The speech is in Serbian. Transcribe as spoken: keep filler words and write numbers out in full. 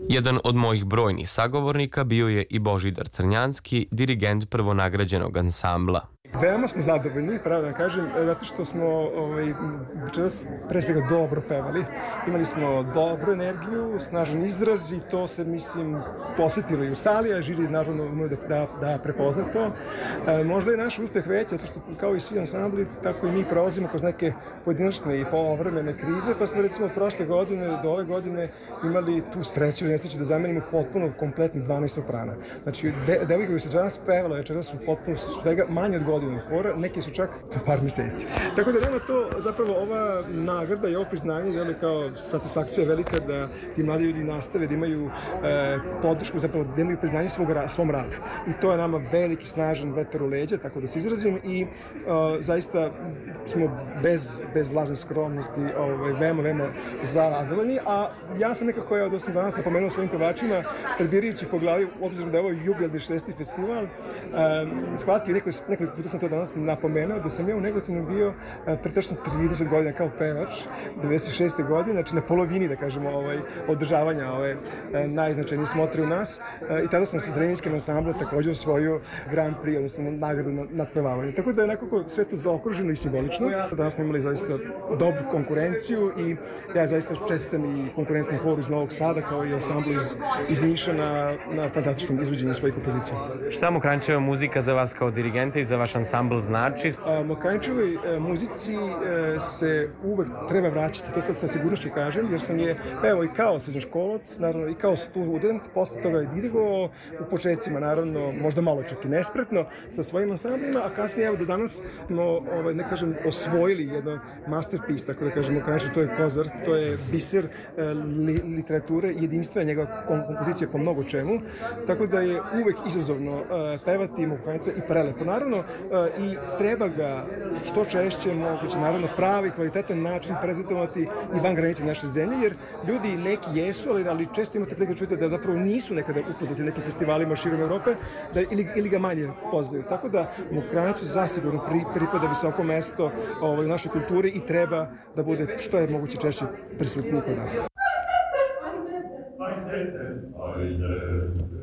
Jedan od mojih brojnih sagovornika bio je i Božidar Crnjanski, dirigent prvonagrađenog ansambla. Veoma smo zadovoljni, pravo da vam kažem, zato što smo ovaj, večeras pre svega dobro pevali. Imali smo dobru energiju, snažan izraz i to se, mislim, posjetilo i u sali, a žiri naravno umeo da, da, da prepozna to. E, možda je naš uspeh veći, zato što kao i svi ansambli, tako i mi prolazimo kroz neke pojedinačne i povremene krize, pa smo recimo od prošle godine do ove godine imali tu sreću i nesreću da zamenimo potpuno kompletnih dvanaest soprana. Znači, de, devojke koji su danas pevala večeras su potpuno svega manje od godina hora, neki su čak po par meseci. Tako da nama to, zapravo ova nagrada i ovo priznanje je kao satisfakcija velika da ti mladi ljudi nastave, da imaju e, podršku, zapravo da imaju priznanje svog, svom radu. I to je nama veliki, snažan vetar u leđa, tako da se izrazim i e, zaista smo bez, bez lažne skromnosti ovaj, veoma, veoma zadovoljni, a ja sam nekako, evo da sam danas napomenuo svojim pevačima, prebirajući po glavi, obzirom da je ovo jubilarni šesti festival, e, shvatio nekoliko, nekoliko puta sam to danas napomenuo, da sam ja u Negotinu bio pre tačno trideset godina kao pevač, devedeset šeste godine, znači na polovini, da kažemo, ovaj, održavanja ove najznačajnije smotre u nas. I tada sam sa Zrenjskim ansamblom također osvojio Grand Prix, odnosno nagradu na, na pevavanju. Tako da je nekako sve to zaokruženo i simbolično. Danas smo imali zaista dobru konkurenciju i ja zaista čestitam i konkurentnom horu iz Novog Sada, kao i ansamblu iz, iz Niša na, na fantastičnom izvođenju svojih kompozicija. Šta Mokranjčeva muzika za vas kao dirigenta i za vaš ansambl znači? Mokranjčevoj muzici se uvek treba vraćati, to sad sa sigurnošću kažem, jer sam je pevao i kao srednjoškolac, naravno i kao student, posle toga je dirigovao u početcima, naravno, možda malo čak i nespretno sa svojim ansamblima, a kasnije, evo do danas smo, ovaj, ne kažem, osvojili jedan masterpiece, tako da kažem, Mokranjčev, to je kozar, to je biser li, literature, jedinstvena njegova kompozicija po mnogo čemu, tako da je uvek izazovno uh, pevati Mokranjca i prelepo. Naravno, uh, i treba ga što češće moguće, naravno, pravi, kvalitetan način prezentovati i van granice naše zemlje, jer ljudi neki jesu, ali, ali često imate prilike čujete da zapravo nisu nekada upoznati nekim festivalima širom Evrope, da, ili, ili ga manje poznaju. Tako da Mokranjcu zasigurno pri, pripada visoko mesto ovaj, u našoj kulturi i treba da bude što je moguće češće prisutniji kod nas.